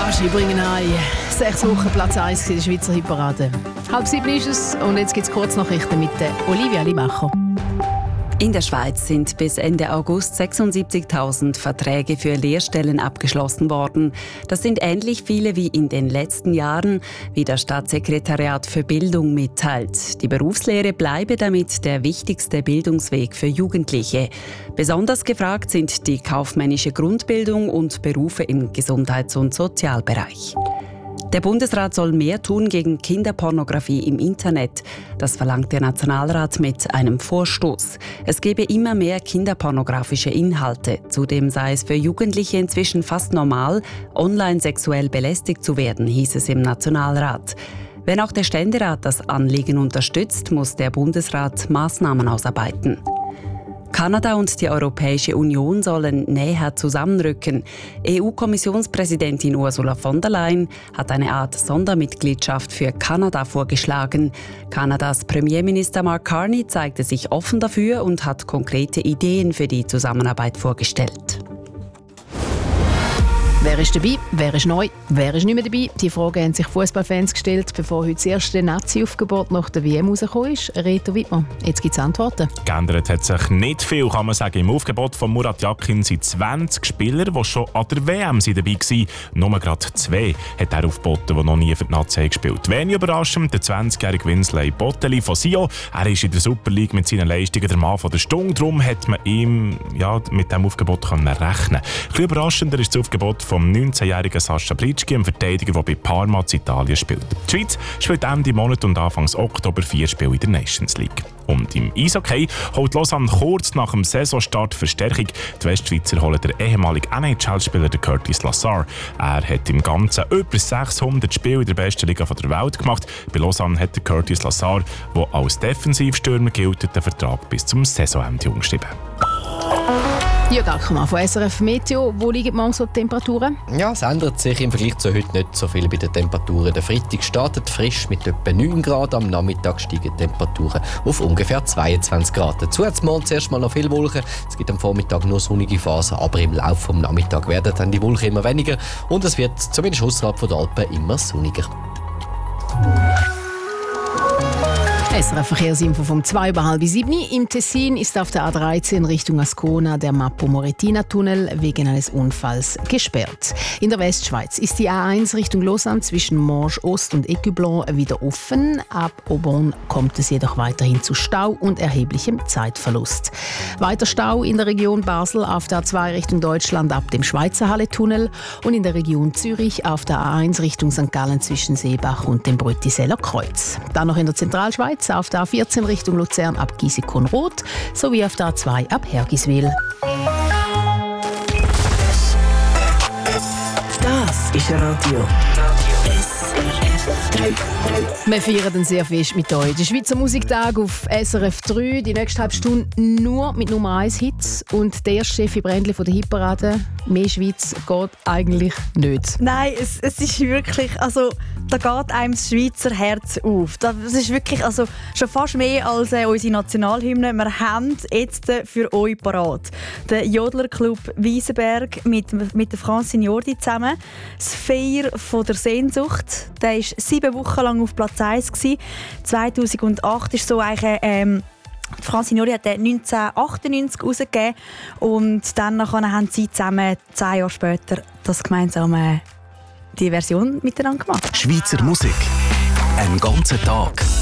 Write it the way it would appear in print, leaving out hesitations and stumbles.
Gage bringen ein. 6 Wochen Platz 1 in der Schweizer Hitparade. 6:30 ist es und jetzt gibt es Kurznachrichten mit der Olivia Limacher. In der Schweiz sind bis Ende August 76.000 Verträge für Lehrstellen abgeschlossen worden. Das sind ähnlich viele wie in den letzten Jahren, wie das Staatssekretariat für Bildung mitteilt. Die Berufslehre bleibe damit der wichtigste Bildungsweg für Jugendliche. Besonders gefragt sind die kaufmännische Grundbildung und Berufe im Gesundheits- und Sozialbereich. Der Bundesrat soll mehr tun gegen Kinderpornografie im Internet. Das verlangt der Nationalrat mit einem Vorstoß. Es gebe immer mehr kinderpornografische Inhalte. Zudem sei es für Jugendliche inzwischen fast normal, online sexuell belästigt zu werden, hieß es im Nationalrat. Wenn auch der Ständerat das Anliegen unterstützt, muss der Bundesrat Maßnahmen ausarbeiten. Kanada und die Europäische Union sollen näher zusammenrücken. EU-Kommissionspräsidentin Ursula von der Leyen hat eine Art Sondermitgliedschaft für Kanada vorgeschlagen. Kanadas Premierminister Mark Carney zeigte sich offen dafür und hat konkrete Ideen für die Zusammenarbeit vorgestellt. Wer ist dabei? Wer ist neu? Wer ist nicht mehr dabei? Die Frage haben sich Fußballfans gestellt, bevor heute das erste Nazi-Aufgebot nach der WM rausgekommen ist. Reto Wittmann, jetzt gibt es Antworten. Geändert hat sich nicht viel, kann man sagen. Im Aufgebot von Murat Yakin sind 20 Spieler, die schon an der WM dabei waren. Nur gerade 2 hat er aufgeboten, die noch nie für die Nazi gespielt haben. Wenig überraschend, der 20-jährige Winsley Botteli von Sion. Er ist in der Super League mit seinen Leistungen der Mann von der Stunde. Darum hat man ihm mit diesem Aufgebot rechnen können. Ein bisschen überraschender ist das Aufgebot vom 19-jährigen Sascha Britschki, einem Verteidiger, der bei Parma in Italien spielt. Die Schweiz spielt Ende Monat und Anfang Oktober 4 Spiele in der Nations League. Und im Eishockey holt Lausanne kurz nach dem Saisonstart Verstärkung. Die Westschweizer holen den ehemaligen NHL-Spieler Curtis Lazar. Er hat im Ganzen über 600 Spiele in der besten Liga der Welt gemacht. Bei Lausanne hat Curtis Lazar, der als Defensivstürmer gilt, den Vertrag bis zum Saisonende umgeschrieben. Jörg Ackermann von SRF Meteo. Wo liegen morgen so die Temperaturen? Ja, es ändert sich im Vergleich zu heute nicht so viel bei den Temperaturen. Der Freitag startet frisch mit etwa 9 Grad. Am Nachmittag steigen die Temperaturen auf ungefähr 22 Grad. Dazu hat es morgen zuerst mal noch viele Wolken. Es gibt am Vormittag nur sonnige Phasen, aber im Laufe des Nachmittags werden dann die Wolken immer weniger und es wird zumindest außerhalb der Alpen immer sonniger. SRF Verkehrsinfo vom 6:30. Im Tessin ist auf der A13 Richtung Ascona der Mappo-Moretina-Tunnel wegen eines Unfalls gesperrt. In der Westschweiz ist die A1 Richtung Lausanne zwischen Morges Ost und Écublon wieder offen. Ab Aubonne kommt es jedoch weiterhin zu Stau und erheblichem Zeitverlust. Weiter Stau in der Region Basel auf der A2 Richtung Deutschland ab dem Schweizer Halle-Tunnel und in der Region Zürich auf der A1 Richtung St. Gallen zwischen Seebach und dem Brüttiseller Kreuz. Dann noch in der Zentralschweiz auf der A14 Richtung Luzern ab Giesecon-Roth sowie auf der A2 ab Hergiswil. Das ist Radio SRF 3. Wir feiern den sehr fest mit euch. Der Schweizer Musiktag auf SRF 3. Die nächste halbe Stunde nur mit Nummer 1 Hits. Und der erste Chef Brändli von der Hitparade. Mehr Schweiz geht eigentlich nicht. Nein, es ist wirklich, also da geht einem das Schweizer Herz auf. Das ist wirklich schon fast mehr als unsere Nationalhymne. Wir haben jetzt für euch parat der Jodlerclub Wiesenberg mit der Francine Jordi zusammen. Das Feier von der Sehnsucht. Der war 7 Wochen lang auf Platz 1 gewesen. 2008 ist so eigentlich Francine Jordi hat den 1998 rausgegeben und dann haben sie zusammen 10 Jahre später das gemeinsame die Version miteinander gemacht. Schweizer Musik. Ein ganzer Tag.